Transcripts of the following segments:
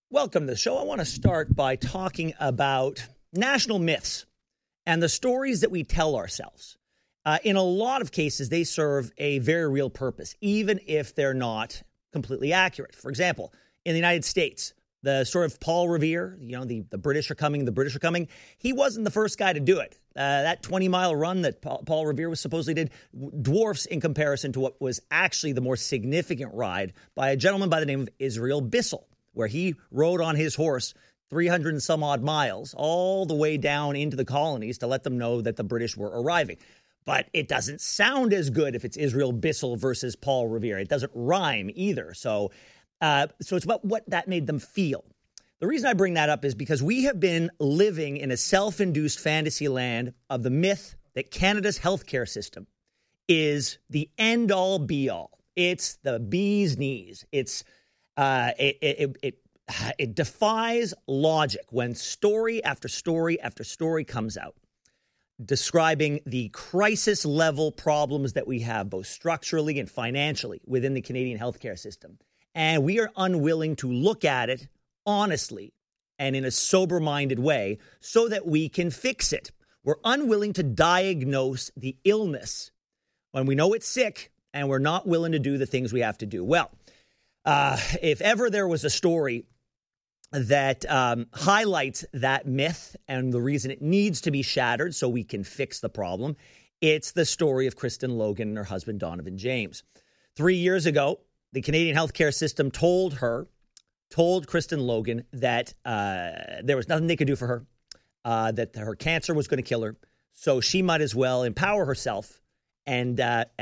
Welcome to the show. I want to start by talking about national myths and the stories that we tell ourselves. In a lot of cases, they serve a very real purpose, even if they're not completely accurate. For example, in the United States, the story of Paul Revere, the British are coming, the British are coming. He wasn't the first guy to do it. That 20-mile run that Paul Revere was supposedly did dwarfs in comparison to what was actually the more significant ride by a gentleman by the name of Israel Bissell, where he rode on his horse 300 and some odd miles all the way down into the colonies to let them know that the British were arriving. But it doesn't sound as good if it's Israel Bissell versus Paul Revere. It doesn't rhyme either. So it's about what that made them feel. The reason I bring that up is because we have been living in a self-induced fantasy land of the myth that Canada's healthcare system is the end-all, be-all. It's the bee's knees. It defies logic when story after story after story comes out describing the crisis level problems that we have both structurally and financially within the Canadian healthcare system. And we are unwilling to look at it honestly and in a sober-minded way so that we can fix it. We're unwilling to diagnose the illness when we know it's sick, and we're not willing to do the things we have to do. Well, if ever there was a story that highlights that myth and the reason it needs to be shattered so we can fix the problem, it's the story of Kristen Logan and her husband, Donovan James. 3 years ago, the Canadian healthcare system told Kristen Logan that there was nothing they could do for her, that her cancer was going to kill her, so she might as well empower herself and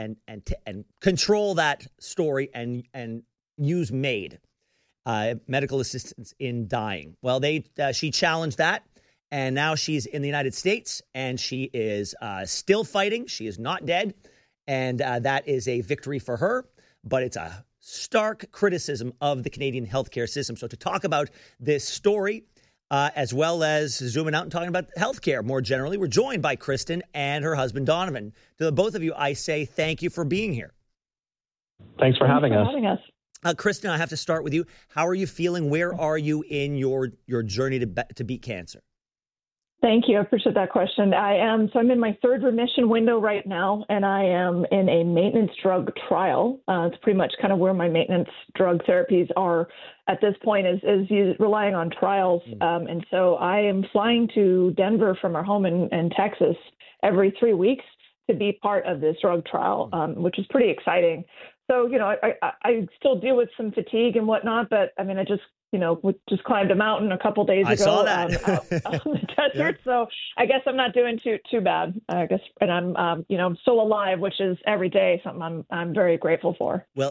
control that story and use MAID, medical assistance in dying. Well, she challenged that, and now she's in the United States, and she is still fighting. She is not dead, and that is a victory for her, but it's a stark criticism of the Canadian healthcare system. So to talk about this story, as well as zooming out and talking about healthcare more generally, we're joined by Kristen and her husband, Donovan. To the both of you, I say thank you for being here. Thanks for having us. Kristen, I have to start with you. How are you feeling? Where are you in your journey to beat cancer? Thank you. I appreciate that question. I'm in my third remission window right now, and I am in a maintenance drug trial. It's pretty much kind of where my maintenance drug therapies are at this point is relying on trials. And so I am flying to Denver from our home in Texas every 3 weeks to be part of this drug trial, which is pretty exciting. So, I still deal with some fatigue and whatnot, but I just climbed a mountain a couple days ago. I saw that. Out in the desert. Yeah. So I guess I'm not doing too bad, I guess. And I'm still alive, which is every day something I'm very grateful for. Well,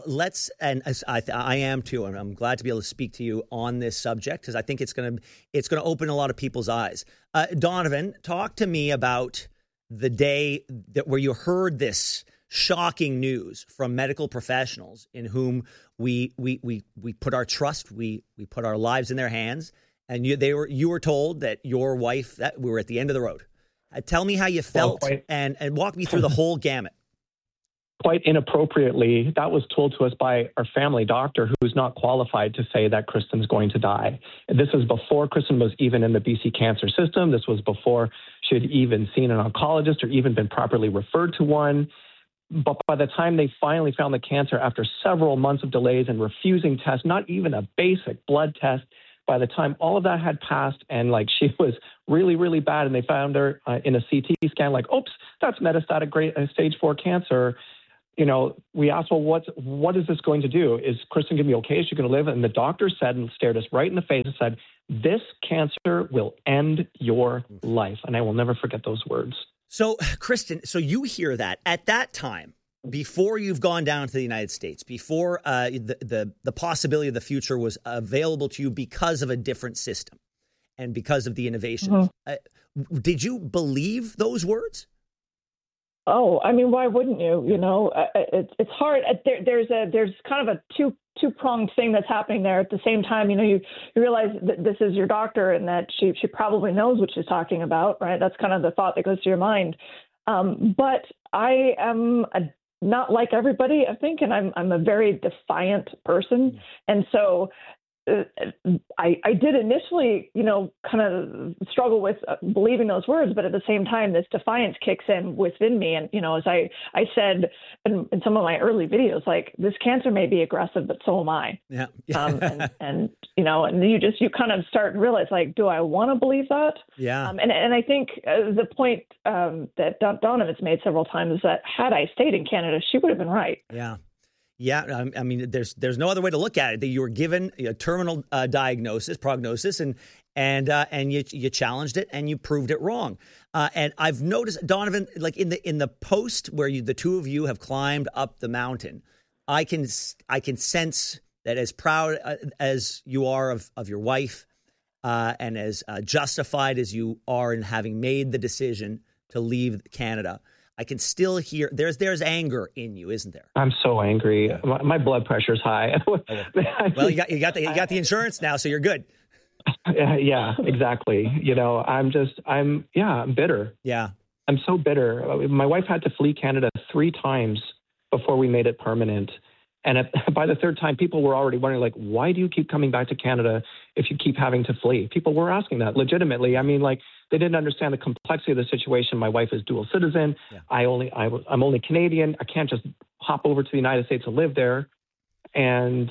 I am too. And I'm glad to be able to speak to you on this subject because I think it's going to open a lot of people's eyes. Donovan, talk to me about the day where you heard this shocking news from medical professionals in whom we put our trust, we put our lives in their hands, and you were told that your wife, that we were at the end of the road. Tell me how you felt and walk me through the whole gamut. Quite inappropriately, that was told to us by our family doctor, who's not qualified to say that Kristen's going to die. This was before Kristen was even in the BC cancer system. This was before she had even seen an oncologist or even been properly referred to one. But by the time they finally found the cancer, after several months of delays and refusing tests, not even a basic blood test, by the time all of that had passed and she was really, really bad and they found her in a CT scan, oops, that's metastatic stage 4 cancer. We asked, well, what is this going to do? Is Kristen going to be okay? Is she going to live? And the doctor said and stared us right in the face and said, this cancer will end your life. And I will never forget those words. So, Kristen, you hear that at that time, before you've gone down to the United States, before the possibility of the future was available to you because of a different system and because of the innovations. Did you believe those words? Oh, why wouldn't you? It's hard. There's kind of a two-pronged thing that's happening there at the same time. You realize that this is your doctor and that she probably knows what she's talking about, right? That's kind of the thought that goes to your mind. But I am not like everybody, I think, and I'm a very defiant person. And so I did initially, kind of struggle with believing those words, but at the same time, this defiance kicks in within me. And, as I said in some of my early videos, like, this cancer may be aggressive, but so am I. Yeah. And you kind of start to realize, like, do I want to believe that? Yeah. And I think the point that Donovan's made several times is that had I stayed in Canada, she would have been right. Yeah. Yeah, I mean, there's no other way to look at it. That you were given a terminal prognosis, and you challenged it and you proved it wrong. And I've noticed, Donovan, like in the post where the two of you have climbed up the mountain, I can sense that as proud as you are of your wife, and as justified as you are in having made the decision to leave Canada, I can still hear there's anger in you, isn't there? I'm so angry. My blood pressure's high. Well, you got the insurance now, so you're good. Yeah, exactly. I'm bitter. Yeah. I'm so bitter. My wife had to flee Canada 3 times before we made it permanent. And by the 3rd time, people were already wondering, like, why do you keep coming back to Canada if you keep having to flee? People were asking that legitimately. I mean, like, they didn't understand the complexity of the situation. My wife is dual citizen. Yeah. I'm only Canadian. I can't just hop over to the United States and live there. And,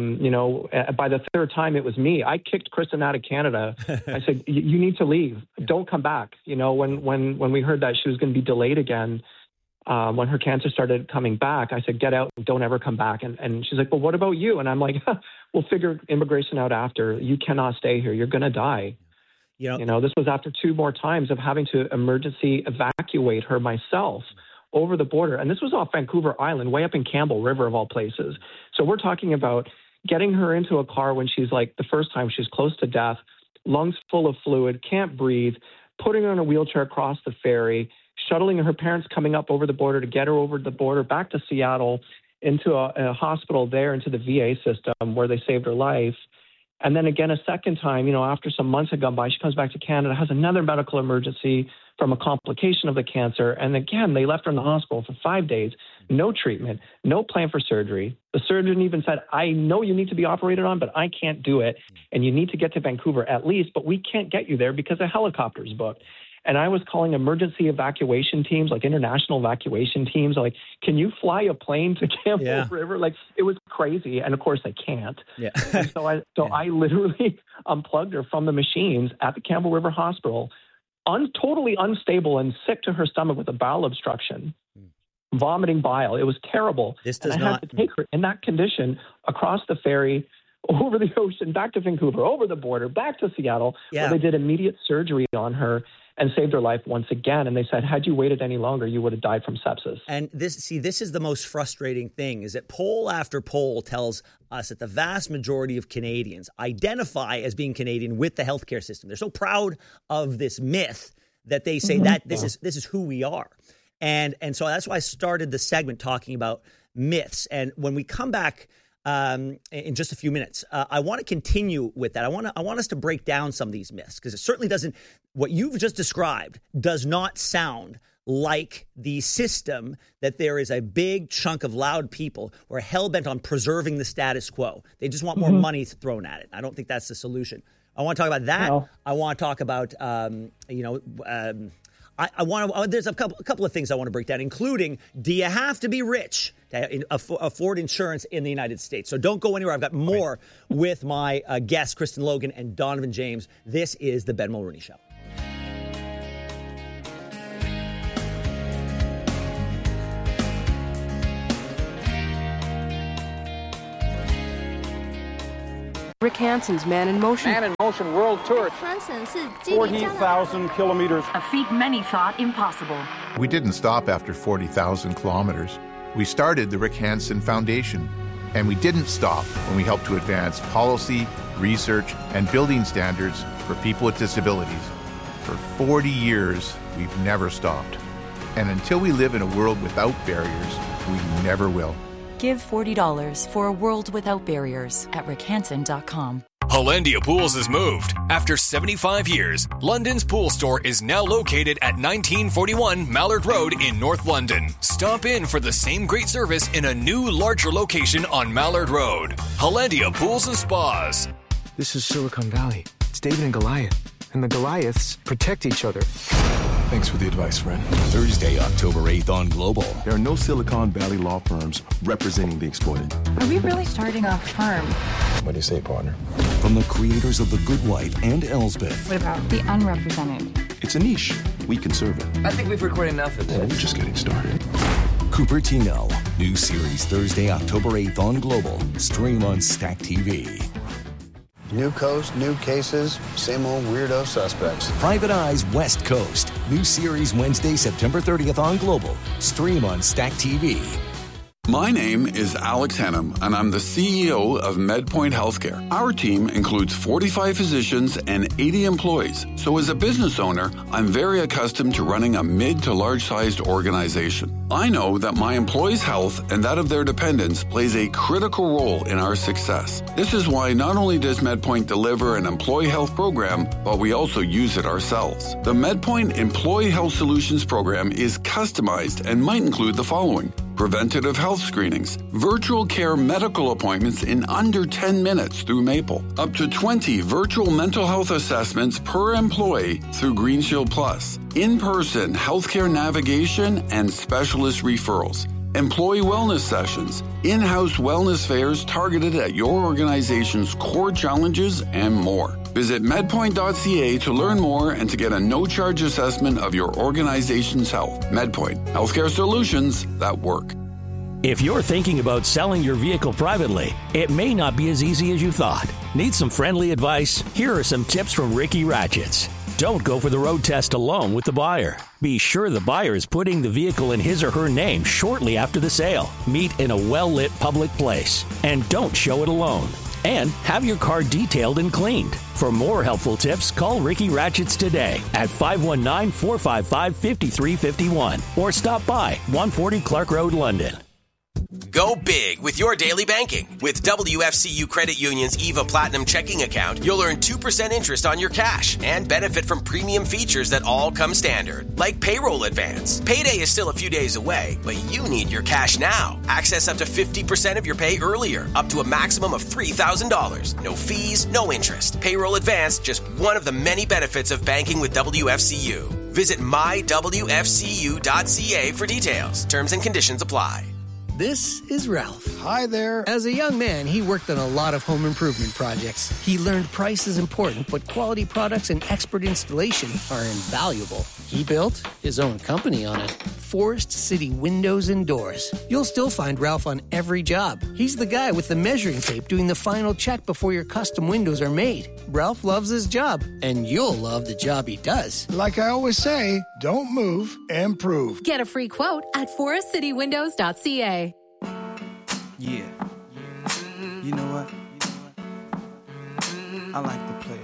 by the 3rd time, it was me. I kicked Kristen out of Canada. I said, you need to leave. Don't come back. When we heard that she was going to be delayed again, when her cancer started coming back, I said, get out, don't ever come back. And she's like, well, what about you? And I'm like, we'll figure immigration out after. You cannot stay here. You're going to die. This was after 2 more times of having to emergency evacuate her myself over the border. And this was off Vancouver Island, way up in Campbell River of all places. So we're talking about getting her into a car when she's like, the first time she's close to death, lungs full of fluid, can't breathe, putting her in a wheelchair across the ferry, shuttling her parents coming up over the border to get her over the border back to Seattle into a hospital there, into the VA system where they saved her life. And then again, a second time, after some months had gone by, she comes back to Canada, has another medical emergency from a complication of the cancer. And again, they left her in the hospital for 5 days, no treatment, no plan for surgery. The surgeon even said, I know you need to be operated on, but I can't do it. And you need to get to Vancouver at least, but we can't get you there because a helicopter is booked. And I was calling emergency evacuation teams, like international evacuation teams, like, can you fly a plane to Campbell River? Like, it was crazy. And of course I can't. Yeah. And so I literally unplugged her from the machines at the Campbell River Hospital, totally unstable and sick to her stomach with a bowel obstruction, vomiting bile. It was terrible. I had to take her in that condition across the ferry, over the ocean, back to Vancouver, over the border, back to Seattle, where they did immediate surgery on her and saved her life once again. And they said, had you waited any longer, you would have died from sepsis. And this is the most frustrating thing, is that poll after poll tells us that the vast majority of Canadians identify as being Canadian with the healthcare system. They're so proud of this myth that they say that this is who we are. And so that's why I started the segment talking about myths. And when we come back in just a few minutes, I want to continue with that. I want us to break down some of these myths, because it certainly doesn't. What you've just described does not sound like the system that there is a big chunk of loud people who are hell-bent on preserving the status quo. They just want more money thrown at it. I don't think that's the solution. I want to talk about that. No. I want to talk about, there's a couple of things I want to break down, including, do you have to be rich to afford insurance in the United States? So don't go anywhere. I've got more with my guests, Kristen Logan and Donovan James. This is the Ben Mulroney Show. Rick Hansen's Man in Motion. Man in Motion World Tour. 40,000 kilometers. A feat many thought impossible. We didn't stop after 40,000 kilometers. We started the Rick Hansen Foundation. And we didn't stop when we helped to advance policy, research, and building standards for people with disabilities. For 40 years, we've never stopped. And until we live in a world without barriers, we never will. Give $40 for a world without barriers at rickhansen.com. Hollandia Pools has moved. After 75 years, London's pool store is now located at 1941 Mallard Road in North London. Stop in for the same great service in a new, larger location on Mallard Road. Hollandia Pools and Spas. This is Silicon Valley. It's David and Goliath. And the Goliaths protect each other. Thanks for the advice, friend. Thursday, October 8th on Global. There are no Silicon Valley law firms representing the exploited. Are we really starting a firm? What do you say, partner? From the creators of The Good Wife and Elsbeth. What about the unrepresented? It's a niche. We can serve it. I think we've recorded enough of this. We're just getting started. Cupertino. New series Thursday, October 8th on Global. Stream on Stack TV. New coast, new cases, same old weirdo suspects. Private Eyes West Coast. New series Wednesday, September 30th on Global. Stream on Stack TV. My name is Alex Hennum, and I'm the CEO of MedPoint Healthcare. Our team includes 45 physicians and 80 employees. So as a business owner, I'm very accustomed to running a mid to large-sized organization. I know that my employees' health and that of their dependents plays a critical role in our success. This is why not only does MedPoint deliver an employee health program, but we also use it ourselves. The MedPoint Employee Health Solutions program is customized and might include the following: preventative health screenings, virtual care medical appointments in under 10 minutes through Maple, up to 20 virtual mental health assessments per employee through GreenShield Plus, in-person healthcare navigation and specialist referrals, employee wellness sessions, in-house wellness fairs targeted at your organization's core challenges, and more. Visit medpoint.ca to learn more and to get a no-charge assessment of your organization's health. MedPoint, healthcare solutions that work. If you're thinking about selling your vehicle privately, it may not be as easy as you thought. Need some friendly advice? Here are some tips from Ricky Ratchets. Don't go for the road test alone with the buyer. Be sure the buyer is putting the vehicle in his or her name shortly after the sale. Meet in a well-lit public place. And don't show it alone. And have your car detailed and cleaned. For more helpful tips, call Ricky Ratchets today at 519-455-5351 or stop by 140 Clark Road, London. Go big with your daily banking. With WFCU Credit Union's EVA Platinum checking account, you'll earn 2% interest on your cash and benefit from premium features that all come standard, like payroll advance. Payday is still a few days away, but you need your cash now. Access up to 50% of your pay earlier, up to a maximum of $3,000. No fees, no interest. Payroll advance, just one of the many benefits of banking with WFCU. Visit mywfcu.ca for details. Terms and conditions apply. This is Ralph. Hi there. As a young man, he worked on a lot of home improvement projects. He learned price is important, but quality products and expert installation are invaluable. He built his own company on it. Forest City Windows and Doors. You'll still find Ralph on every job. He's the guy with the measuring tape doing the final check before your custom windows are made. Ralph loves his job, and you'll love the job he does. Like I always say, don't move, improve. Get a free quote at forestcitywindows.ca. Yeah. You know what? I like the players.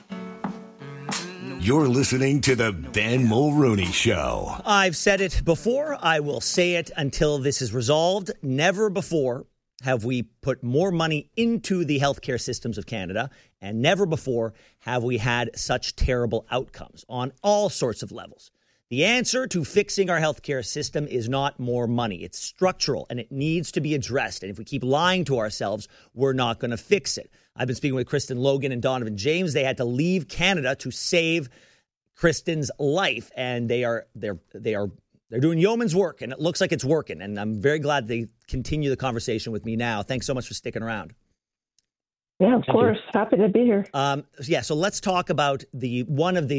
You're listening to the Ben Mulrooney Show. I've said it before. I will say it until this is resolved. Never before have we put more money into the healthcare systems of Canada, and never before have we had such terrible outcomes on all sorts of levels. The answer to fixing our healthcare system is not more money. It's structural, and it needs to be addressed. And if we keep lying to ourselves, we're not going to fix it. I've been speaking with Kristen Logan and Donovan James. They had to leave Canada to save Kristen's life, and they're doing yeoman's work, and it looks like it's working. And I'm very glad they continue the conversation with me now. Thanks so much for sticking around. Yeah, of course. Happy to be here. So let's talk about the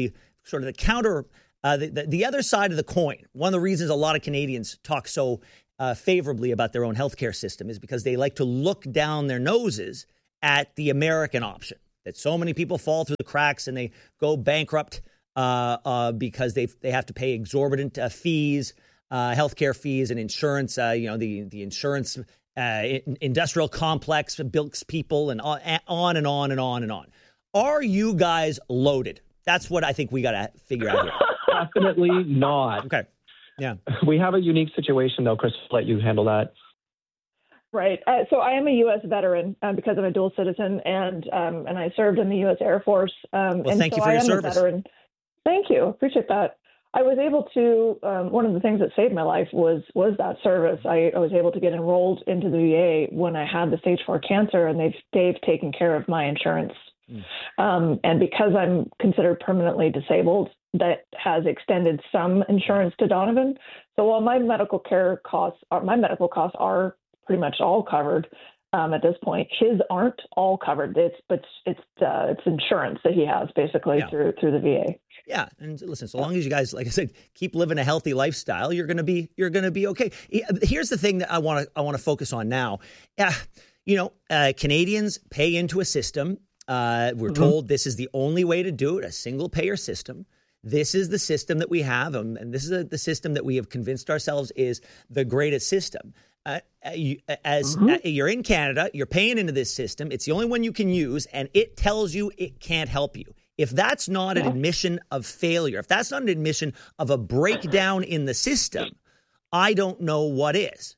other side of the coin. One of the reasons a lot of Canadians talk so favorably about their own healthcare system is because they like to look down their noses at the American option, that so many people fall through the cracks and they go bankrupt because they have to pay exorbitant fees, healthcare fees and insurance. The insurance industrial complex bilks people and on and on and on and on. Are you guys loaded? That's what I think we got to figure out here. Definitely not. Okay. Yeah. We have a unique situation, though, Chris. I'll let you handle that. Right. So I am a U.S. veteran because I'm a dual citizen, and I served in the U.S. Air Force. Thank you for your service. Thank you. Appreciate that. I was able to, one of the things that saved my life was that service. I was able to get enrolled into the VA when I had the stage 4 cancer, and they've taken care of my insurance And because I'm considered permanently disabled, that has extended some insurance to Donovan. So while my medical costs are pretty much all covered at this point, his aren't all covered. It's insurance that he has basically through the VA. Yeah, and listen, so long as you guys, like I said, keep living a healthy lifestyle, you're gonna be okay. Here's the thing that I want to focus on now. Canadians pay into a system. We're told this is the only way to do it, a single payer system. This is the system that we have, and this is the system that we have convinced ourselves is the greatest system. You're in Canada, you're paying into this system. It's the only one you can use, and it tells you it can't help you. If that's not an admission of failure, if that's not an admission of a breakdown in the system, I don't know what is.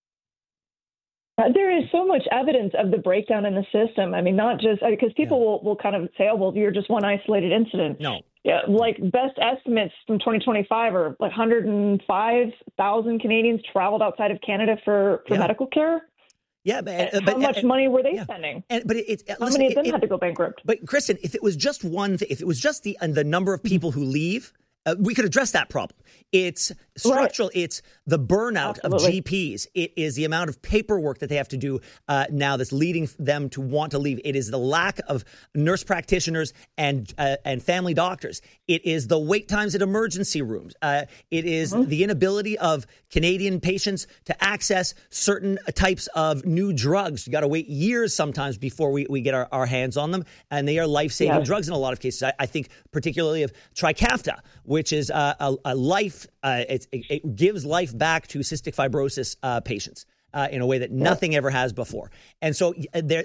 There is so much evidence of the breakdown in the system. I mean, not just because people will kind of say, oh, well, you're just one isolated incident. No. Yeah, like best estimates from 2025 are like 105,000 Canadians traveled outside of Canada for medical care. Yeah, but how much money were they spending? How many of them had to go bankrupt? But Kristen, if it was just one thing, if it was just the number of people who leave, we could address that problem. It's structural. Right. It's the burnout of GPs. It is the amount of paperwork that they have to do now that's leading them to want to leave. It is the lack of nurse practitioners and family doctors. It is the wait times at emergency rooms. It is the inability of Canadian patients to access certain types of new drugs. You got to wait years sometimes before we get our hands on them, and they are life-saving drugs in a lot of cases. I think particularly of Trikafta, which is a life. It gives life back to cystic fibrosis patients in a way that nothing ever has before. And so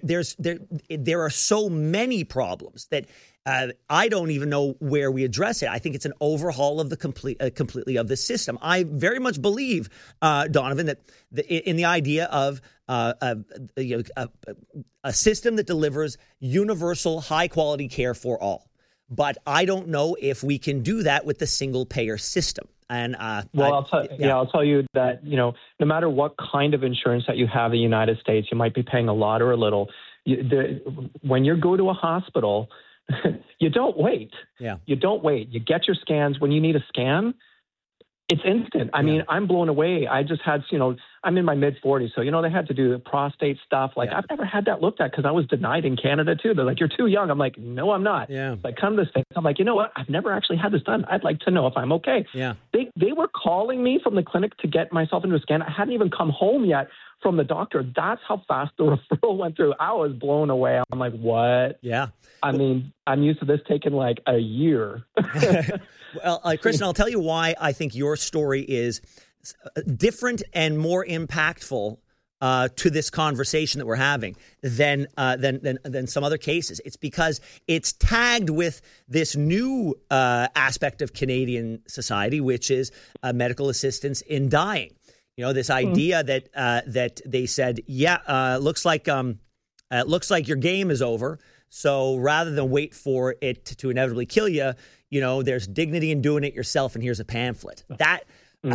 there are so many problems that I don't even know where we address it. I think it's an overhaul of the completely of the system. I very much believe, Donovan, that in the idea of a system that delivers universal, high quality care for all. But I don't know if we can do that with the single payer system. And I'll tell you that, no matter what kind of insurance that you have in the United States, you might be paying a lot or a little. When you go to a hospital, you don't wait. Yeah. You don't wait. You get your scans. When you need a scan, it's instant. I mean, I'm blown away. I just had, I'm in my mid-40s, so, they had to do the prostate stuff. Like, I've never had that looked at because I was denied in Canada, too. They're like, you're too young. I'm like, no, I'm not. Yeah. Like, come to the States. I'm like, you know what? I've never actually had this done. I'd like to know if I'm okay. Yeah. They were calling me from the clinic to get myself into a scan. I hadn't even come home yet from the doctor. That's how fast the referral went through. I was blown away. I'm like, what? Yeah. I mean, I'm used to this taking like a year. Well, Kristen, I'll tell you why I think your story is different and more impactful to this conversation that we're having than some other cases. It's because it's tagged with this new aspect of Canadian society, which is medical assistance in dying. This idea that they said, looks like your game is over. So rather than wait for it to inevitably kill you, there's dignity in doing it yourself. And here's a pamphlet. That they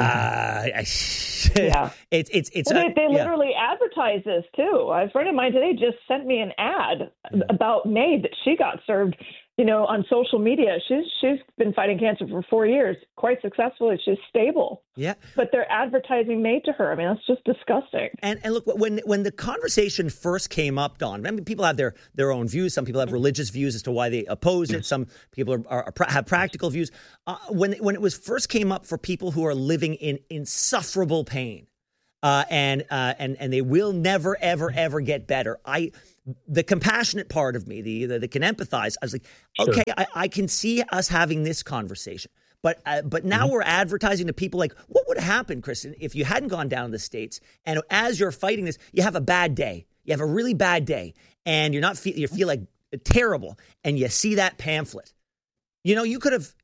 literally advertise this too. A friend of mine today just sent me an ad about May that she got served, on social media. She's been fighting cancer for 4 years, quite successfully. She's stable. Yeah. But they're advertising May to her. I mean, that's just disgusting. And look, when the conversation first came up, Don, I mean, people have their own views. Some people have religious views as to why they oppose it. Some people have practical views. When it was first came up for people who are living in insufferable pain, and they will never, ever, ever get better. The compassionate part of me, that can empathize, I was like, okay, I can see us having this conversation. But now we're advertising to people like, what would happen, Kristen, if you hadn't gone down to the States and as you're fighting this, you have a bad day. You have a really bad day and you feel like terrible and you see that pamphlet. You could have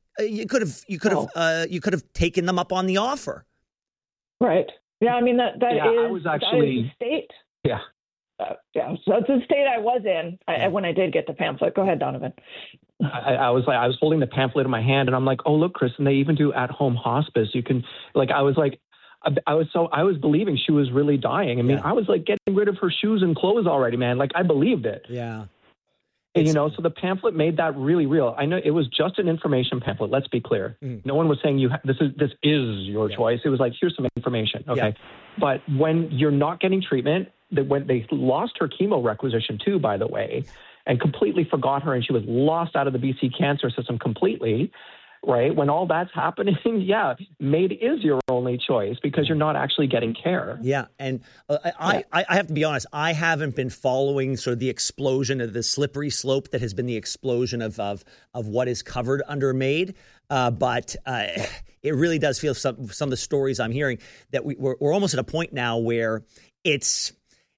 taken them up on the offer. Right. Yeah, I mean that is I was actually that is the state. Yeah. So it's the state I was in when I did get the pamphlet. Go ahead, Donovan. I was holding the pamphlet in my hand, and I'm like, oh look, Kristen, they even do at-home hospice. You can I was believing she was really dying. I mean, I was like getting rid of her shoes and clothes already, man. Like I believed it. Yeah. So the pamphlet made that really real. I know it was just an information pamphlet. Let's be clear. No one was saying this is your choice. It was like, here's some information. Okay. Yeah. But when you're not getting treatment, when they lost her chemo requisition too, by the way, and completely forgot her, and she was lost out of the BC cancer system completely. Right. When all that's happening, MAID is your only choice because you're not actually getting care. Yeah. And I have to be honest, I haven't been following sort of the explosion of the slippery slope that has been the explosion of what is covered under MAID. But it really does feel some of the stories I'm hearing that we're almost at a point now where it's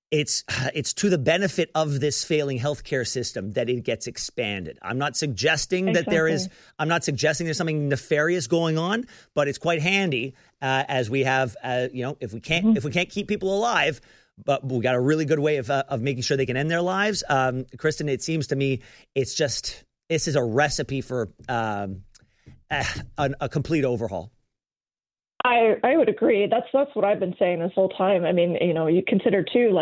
to the benefit of this failing healthcare system that it gets expanded. I'm not suggesting that there's something nefarious going on, but it's quite handy as we have, if we can't keep people alive, but we got a really good way of making sure they can end their lives. Kristen, it seems to me this is a recipe for a complete overhaul. I would agree. That's what I've been saying this whole time. I mean, you consider too,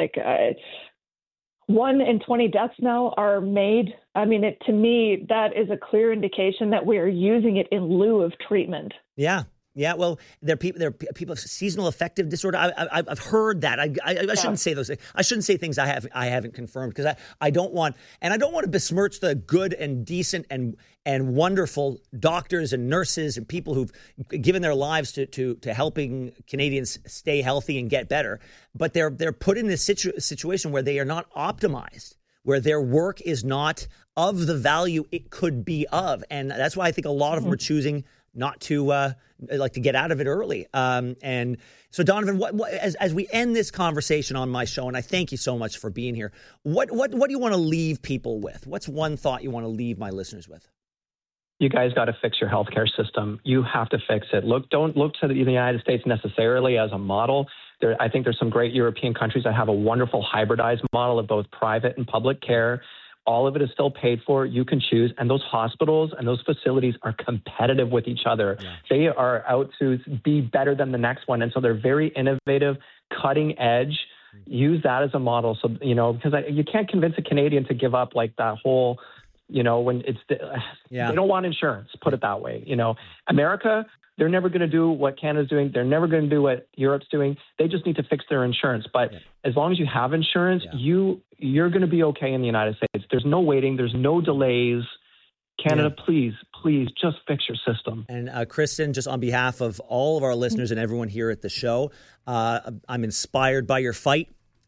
1 in 20 deaths now are MAID. I mean, to me, that is a clear indication that we are using it in lieu of treatment. Yeah. Yeah, well, there are people with seasonal affective disorder. I've heard that. I shouldn't say those. I shouldn't say things I haven't confirmed because I don't want to besmirch the good and decent and wonderful doctors and nurses and people who've given their lives to helping Canadians stay healthy and get better. But they're put in this situation where they are not optimized, where their work is not of the value it could be of, and that's why I think a lot of them are choosing not to to get out of it early. And so, Donovan, what as we end this conversation on my show, and I thank you so much for being here, what do you want to leave people with? What's one thought you want to leave my listeners with? You guys got to fix your healthcare system. You have to fix it. Don't look to the United States necessarily as a model. I think there's some great European countries that have a wonderful hybridized model of both private and public care. All of it is still paid for. You can choose. And those hospitals and those facilities are competitive with each other. Yeah. They are out to be better than the next one. And so they're very innovative, cutting edge. Use that as a model. So, because you can't convince a Canadian to give up like that whole, when they don't want insurance, put it that way. America, they're never going to do what Canada's doing. They're never going to do what Europe's doing. They just need to fix their insurance. But as long as you have insurance, you're going to be okay in the United States. There's no waiting. There's no delays. Canada, please just fix your system. And Kristen, just on behalf of all of our listeners and everyone here at the show, I'm inspired by your fight.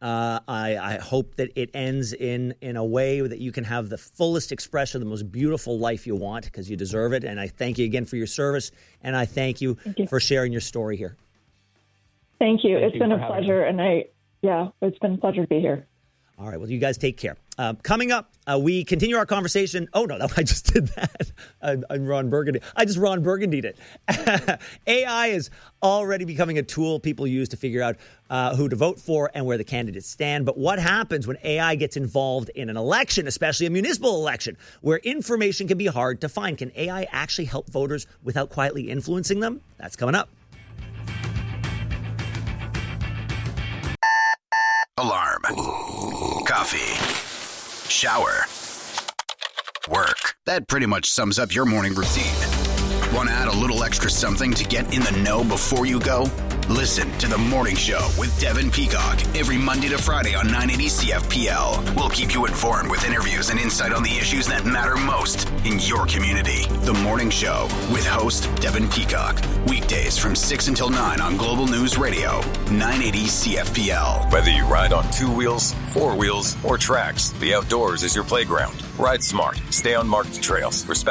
I hope that it ends in a way that you can have the fullest expression of the most beautiful life you want, because you deserve it. And I thank you again for your service, and I thank you for sharing your story here. Thank you. It's been a pleasure, and it's been a pleasure to be here. All right. Well, you guys take care. Coming up, we continue our conversation. Oh, no, I just did that. I'm Ron Burgundy. I just Ron Burgundy'd it. AI is already becoming a tool people use to figure out who to vote for and where the candidates stand. But what happens when AI gets involved in an election, especially a municipal election, where information can be hard to find? Can AI actually help voters without quietly influencing them? That's coming up. Alarm. Coffee. Shower. Work. That pretty much sums up your morning routine. Want to add a little extra something to get in the know before you go? Listen to The Morning Show with Devin Peacock every Monday to Friday on 980 CFPL. We'll keep you informed with interviews and insight on the issues that matter most in your community. The Morning Show with host Devin Peacock. Weekdays from 6 until 9 on Global News Radio, 980 CFPL. Whether you ride on 2 wheels, 4 wheels, or tracks, the outdoors is your playground. Ride smart. Stay on marked trails. Respect